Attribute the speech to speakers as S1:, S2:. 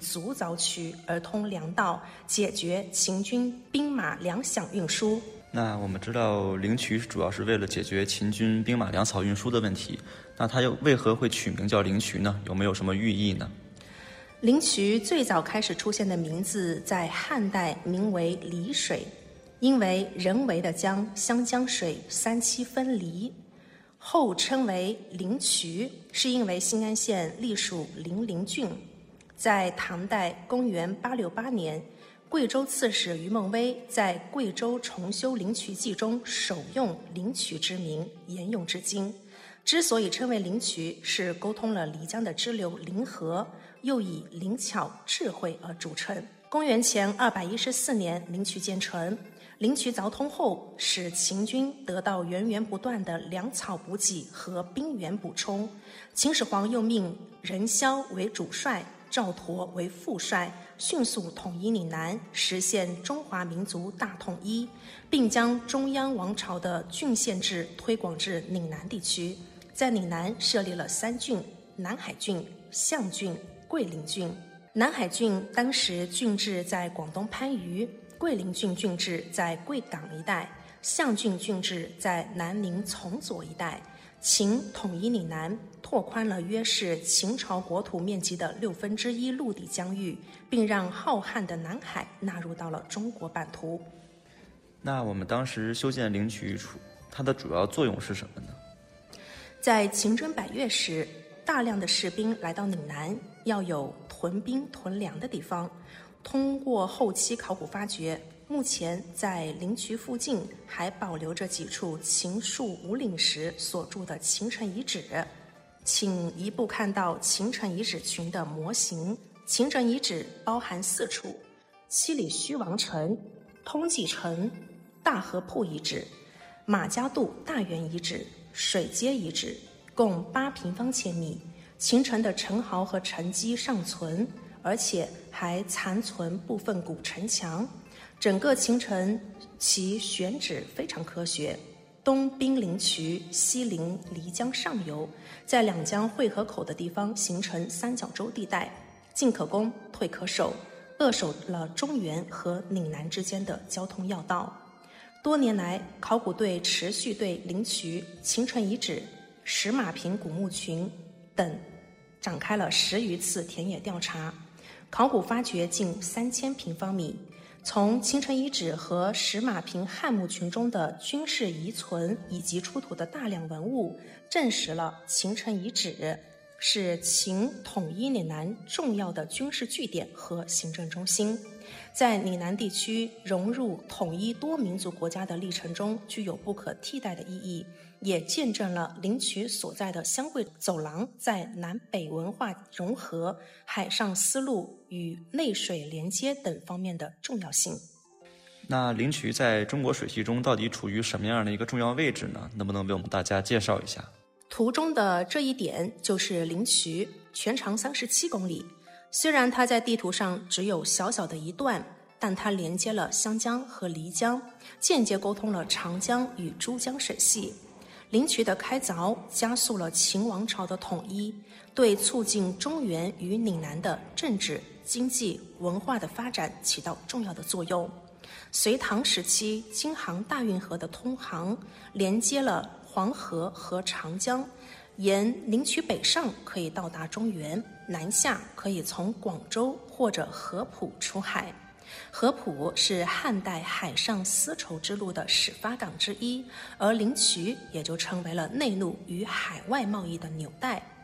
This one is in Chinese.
S1: 足凿渠而通粮道，解决秦军兵马粮饷运输。
S2: 那我们知道灵渠主要是为了解决秦军兵马粮草运输的问题，那它又为何会取名叫灵渠呢？有没有什么寓意呢？
S1: 灵渠最早开始出现的名字在汉代名为离水，因为人为的将湘江水3期分离，后称为灵渠，是因为新安县隶属零陵郡。在唐代公元868年，贵州刺史于梦威在《贵州重修灵渠记》中首用灵渠之名，沿用至今。之所以称为灵渠，是沟通了漓江的支流灵河，又以灵巧智慧而著称。公元前214年，灵渠建成。灵渠凿通后，使秦军得到源源不断的粮草补给和兵源补充。秦始皇又命任嚣为主帅，赵佗为副帅，迅速统一岭南，实现中华民族大统一，并将中央王朝的郡县制推广至岭南地区。在岭南设立了3郡：南海郡、象郡、桂林郡。南海郡当时郡治在广东番禺，桂林郡郡治在贵港一带，象郡郡治在南宁从左一带。秦统一岭南，拓宽了约是秦朝国土面积的1/6陆地疆域，并让浩瀚的南海纳入到了中国版图。
S2: 那我们当时修建灵渠，它的主要作用是什么呢？
S1: 在秦征百越时，大量的士兵来到岭南，要有屯兵屯粮的地方。通过后期考古发掘，目前在灵渠附近还保留着几处秦戍五岭时所筑的秦城遗址。请移步看到秦城遗址群的模型。秦城遗址包含4处：七里虚王城、通济城、大河铺遗址、马家渡大原遗址、水街遗址，共8平方千米。秦城的城壕和城基尚存，而且还残存部分古城墙。整个秦城其选址非常科学，东濒灵渠，西临漓江上游，在2江汇合口的地方形成三角洲地带，进可攻，退可守，扼守了中原和岭南之间的交通要道。多年来，考古队持续对灵渠、秦城遗址、石马坪古墓群等展开了10余次田野调查，考古发掘近3000平方米。从秦城遗址和石马坪汉墓群中的军事遗存以及出土的大量文物，证实了秦城遗址是秦统一岭南重要的军事据点和行政中心，在岭南地区融入统一多民族国家的历程中具有不可替代的意义，也见证了灵渠所在的湘桂走廊在南北文化融合、海上丝路与内水连接等方面的重要性。
S2: 那灵渠在中国水系中到底处于什么样的一个重要位置呢？能不能为我们大家介绍一下？
S1: 图中的这一点就是灵渠，全长37公里。虽然它在地图上只有小小的一段，但它连接了湘江和漓江，间接沟通了长江与珠江水系。灵渠的开凿加速了秦王朝的统一，对促进中原与岭南的政治、经济、文化的发展起到重要的作用。隋唐时期，京杭大运河的通航连接了黄河和长江，沿灵渠北上可以到达中原，南下可以从广州或者合浦出海。合浦是汉代海上丝绸之路的始发港之一，而灵渠也就成为了内陆与海外贸易的纽带。